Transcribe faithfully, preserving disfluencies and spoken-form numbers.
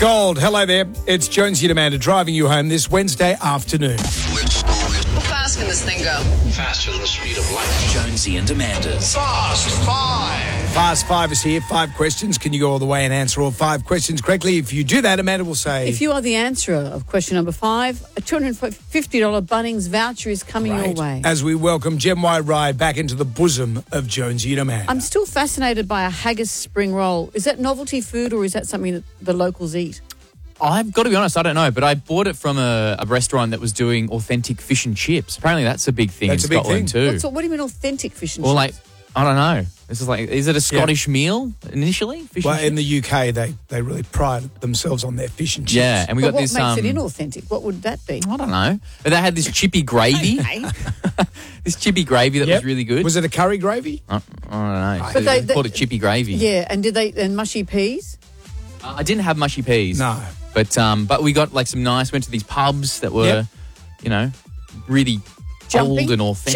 Gold, hello there. It's Jonesy and Amanda driving you home this Wednesday afternoon. How fast can this thing go? Faster than the speed of light. Jonesy and Amanda's Fast Five. Fast Five is here. Five questions. Can you go all the way and answer all five questions correctly? If you do that, Amanda will say... If you are the answerer of question number five, a two hundred fifty dollars Bunnings voucher is coming Right. your way. As we welcome Gem White Rye back into the bosom of Jonesy and Amanda. I'm still fascinated by a haggis spring roll. Is that novelty food or is that something that the locals eat? I've got to be honest, I don't know, but I bought it from a, a restaurant that was doing authentic fish and chips. Apparently that's a big thing That's in a big Scotland thing. too. What's, what do you mean authentic fish and Or chips? like, I don't know. This is like, is it a Scottish meal initially? Fish Well, and in chips? the U K, they, they really pride themselves on their fish and chips. Yeah, and we But got what this. makes um, it inauthentic? What would that be? I don't know. But they had this chippy gravy. this chippy gravy that Yep. was really good. Was it a curry gravy? I, I don't know. But they- they called they- it chippy gravy. Yeah, and did they and mushy peas? Uh, I didn't have mushy peas. No. But um, but we got like some nice. Went to these pubs that were, Yep. you know, really Jumping? old and authentic.